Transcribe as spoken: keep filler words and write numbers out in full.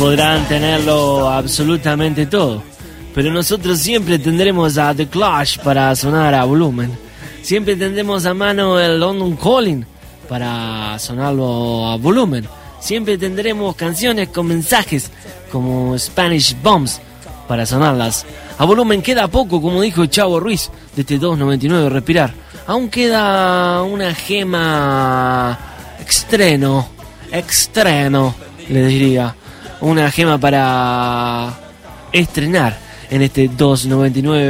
Podrán tenerlo absolutamente todo, pero nosotros siempre tendremos a The Clash para sonar a volumen. Siempre tendremos a mano el London Calling para sonarlo a volumen. Siempre tendremos canciones con mensajes como Spanish Bombs para sonarlas a volumen. Queda poco, como dijo Chavo Ruiz, de este dos noventa y nueve Respirar. Aún queda una gema extremo, extremo, le diría. Una gema para estrenar en este dos noventa y nueve.